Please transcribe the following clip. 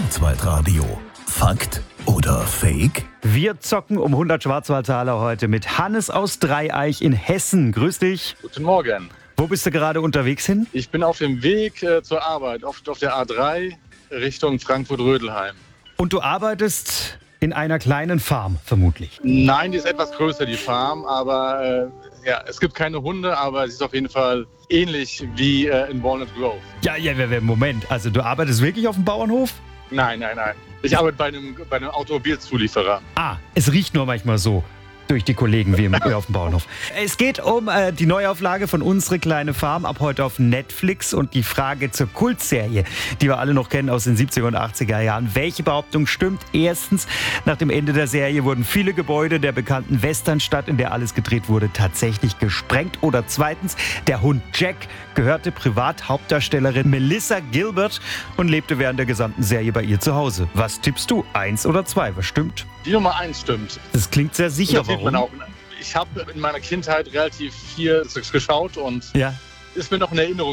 Schwarzwaldradio. Fakt oder Fake? Wir zocken um 100 Schwarzwaldtaler heute mit Hannes aus Dreieich in Hessen. Grüß dich. Guten Morgen. Wo bist du gerade unterwegs hin? Ich bin auf dem Weg zur Arbeit, oft auf der A3 Richtung Frankfurt-Rödelheim. Und du arbeitest in einer kleinen Farm, vermutlich. Nein, die ist etwas größer, die Farm, aber es gibt keine Hunde, aber sie ist auf jeden Fall ähnlich wie in Walnut Grove. Ja, Moment. Also du arbeitest wirklich auf dem Bauernhof? Nein. Ich arbeite bei einem Automobilzulieferer. Es riecht nur manchmal so durch die Kollegen wie auf dem Bauernhof. Es geht um die Neuauflage von Unsere kleine Farm, ab heute auf Netflix, und die Frage zur Kultserie, die wir alle noch kennen aus den 70er und 80er Jahren. Welche Behauptung stimmt? Erstens, nach dem Ende der Serie wurden viele Gebäude der bekannten Westernstadt, in der alles gedreht wurde, tatsächlich gesprengt. Oder zweitens, der Hund Jack gehörte privat Hauptdarstellerin Melissa Gilbert und lebte während der gesamten Serie bei ihr zu Hause. Was tippst du? 1 oder 2? Was stimmt? Die Nummer 1 stimmt. Das klingt sehr sicher. Das sieht man auch. Ich habe in meiner Kindheit relativ viel geschaut und Ja. ist mir noch in Erinnerung